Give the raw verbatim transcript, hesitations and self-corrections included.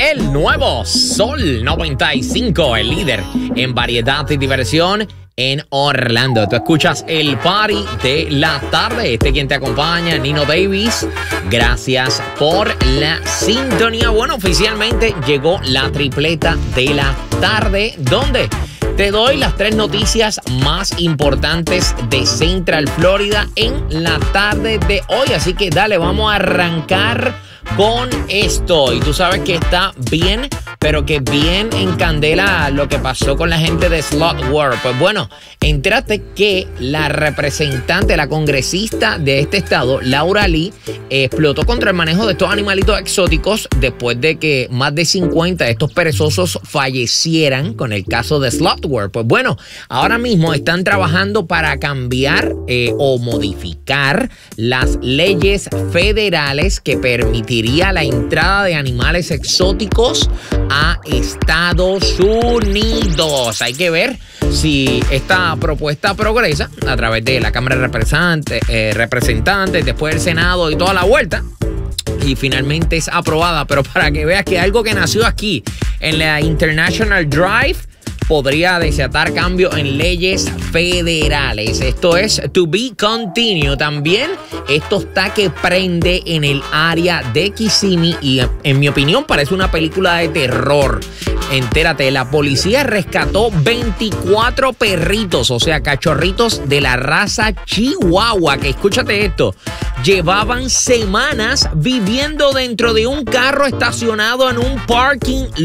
El nuevo Sol noventa y cinco, el líder en variedad y diversión en Orlando. Tú escuchas el party de la tarde. Este quien te acompaña, Nino Davis. Gracias por la sintonía. Bueno, oficialmente llegó la tripleta de la tarde, donde te doy las tres noticias más importantes de Central Florida en la tarde de hoy. Así que dale, vamos a arrancar con esto. Y tú sabes que está bien, pero que bien en candela lo que pasó con la gente de Slot World. Pues bueno, entérate que la representante, la congresista de este estado, Laura Lee, explotó contra el manejo de estos animalitos exóticos después de que más de cincuenta de estos perezosos fallecieran con el caso de Slot World. Pues bueno, ahora mismo están trabajando para cambiar eh, o modificar las leyes federales que permitirían la entrada de animales exóticos a Estados Unidos. Hay que ver si esta propuesta progresa a través de la Cámara de Representantes, eh, representantes, después del Senado y toda la vuelta, y finalmente es aprobada. Pero para que veas que algo que nació aquí en la International Drive podría desatar cambio en leyes federales. Esto es to be continued. También esto está que prende en el área de Kissimmee y en mi opinión parece una película de terror. Entérate, la policía rescató veinticuatro perritos, o sea, cachorritos de la raza Chihuahua, que escúchate esto, llevaban semanas viviendo dentro de un carro estacionado en un parking